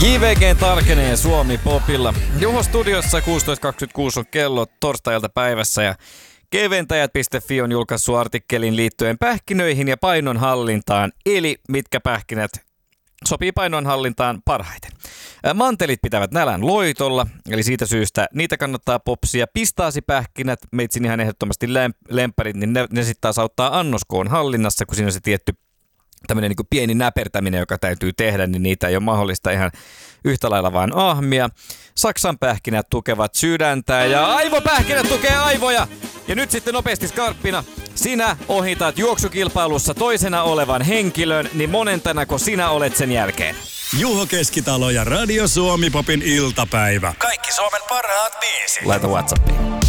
JVG tarkenee Suomi Popilla. Juho studiossa 16.26 on kello torstailta päivässä ja keventäjät.fi on julkaissut artikkelin liittyen pähkinöihin ja painonhallintaan, eli mitkä pähkinät sopii painonhallintaan parhaiten. Mantelit pitävät nälän loitolla, eli siitä syystä niitä kannattaa popsia. Pistaasipähkinät, meitsin ihan ehdottomasti lempparit, niin ne sitten taas auttaa annoskoon hallinnassa, kun siinä on se tietty tämmöinen niin kuin pieni näpertäminen, joka täytyy tehdä, niin niitä ei ole mahdollista ihan yhtä lailla vaan ahmia. Saksan pähkinät tukevat sydäntä ja aivopähkinät tukee aivoja. Ja nyt sitten nopeasti skarppina. Sinä ohitat juoksukilpailussa toisena olevan henkilön, niin monentanako sinä olet sen jälkeen? Juho Keskitalo ja Radio Suomi Popin iltapäivä. Kaikki Suomen parhaat biisit. Laita WhatsAppiin.